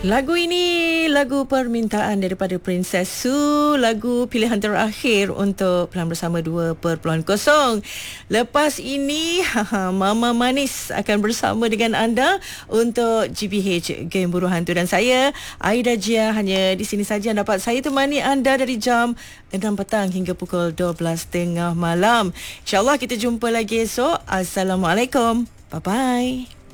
Lagu ini lagu permintaan daripada Princess Su, lagu pilihan terakhir untuk Pilihan Bersama 2.0. Lepas ini Mama Manis akan bersama dengan anda untuk GBH Game Buru Hantu, dan saya Aida Jia hanya di sini saja dapat saya temani anda dari jam 6 petang hingga pukul 12.30 malam. InsyaAllah kita jumpa lagi esok. Assalamualaikum. Bye bye.